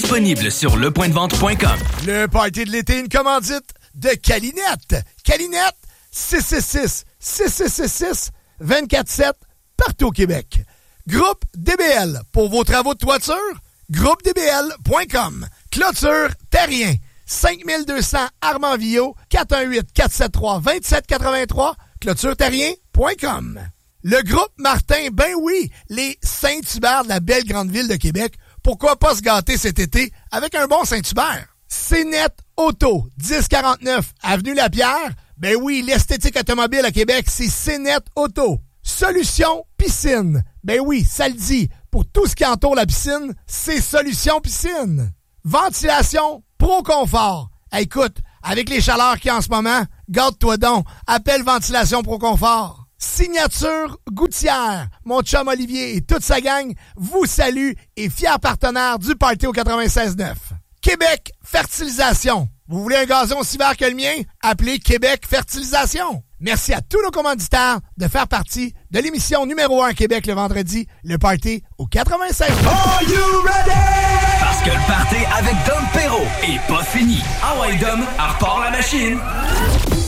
Disponible sur lepointdevente.com. Le party de l'été, une commandite de Calinette. Calinette, 666-6666-247, partout au Québec. Groupe DBL, pour vos travaux de toiture, groupedbl.com. Clôture Terrien, 5200 Armand-Villot, 418-473-2783, clôtureterrien.com. Le groupe Martin, ben oui, les Saint-Hubert de la belle grande ville de Québec. Pourquoi pas se gâter cet été avec un bon Saint-Hubert? CNET Auto, 1049 Avenue Lapierre. Ben oui, l'esthétique automobile à Québec, c'est CNET Auto. Solution Piscine. Ben oui, ça le dit. Pour tout ce qui entoure la piscine, c'est Solution Piscine. Ventilation Pro Confort. Hey, écoute, avec les chaleurs qu'il y a en ce moment, garde-toi donc. Appelle Ventilation Pro Confort. Signature Gouttière. Mon chum Olivier et toute sa gang vous saluent et fiers partenaires du Party au 96.9. Québec Fertilisation. Vous voulez un gazon aussi vert que le mien? Appelez Québec Fertilisation. Merci à tous nos commanditaires de faire partie de l'émission numéro 1 Québec le vendredi, le Party au 96.9. Are you ready? Parce que le party avec Dom Perrault est pas fini. Ah ouais, Dom, repart la machine.